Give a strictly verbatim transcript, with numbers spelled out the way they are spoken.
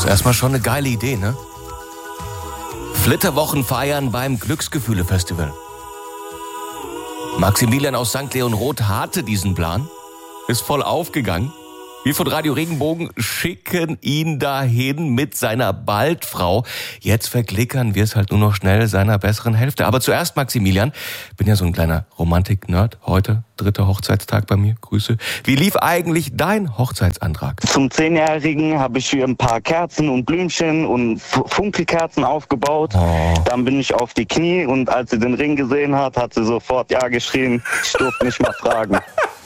Erstmal schon eine geile Idee, ne? Flitterwochen feiern beim Glücksgefühle-Festival. Maximilian aus Sankt Leon Roth hatte diesen Plan, ist voll aufgegangen. Wir von Radio Regenbogen schicken ihn dahin mit seiner Baldfrau. Jetzt verklickern wir es halt nur noch schnell seiner besseren Hälfte. Aber zuerst, Maximilian, bin ja so ein kleiner Romantik-Nerd. Heute, dritter Hochzeitstag bei mir. Grüße. Wie lief eigentlich dein Hochzeitsantrag? Zum Zehnjährigen habe ich hier ein paar Kerzen und Blümchen und Funkelkerzen aufgebaut. Oh. Dann bin ich auf die Knie und als sie den Ring gesehen hat, hat sie sofort ja geschrien. Ich durfte nicht mal fragen.